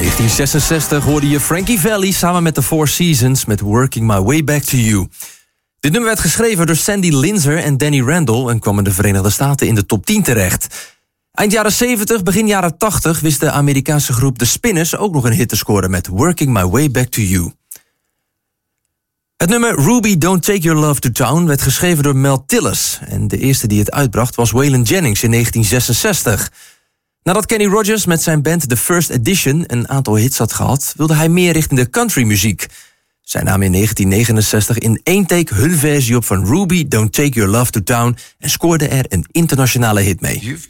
1966 hoorde je Frankie Valli samen met The Four Seasons met Working My Way Back to You. Dit nummer werd geschreven door Sandy Linzer en Danny Randall en kwam in de Verenigde Staten in de top 10 terecht. Eind jaren 70, begin jaren 80 wist de Amerikaanse groep The Spinners ook nog een hit te scoren met Working My Way Back to You. Het nummer Ruby Don't Take Your Love to Town werd geschreven door Mel Tillis en de eerste die het uitbracht was Waylon Jennings in 1966. Nadat Kenny Rogers met zijn band The First Edition een aantal hits had gehad, wilde hij meer richting de countrymuziek. Zij namen in 1969 in één take hun versie op van Ruby Don't Take Your Love to Town en scoorde er een internationale hit mee.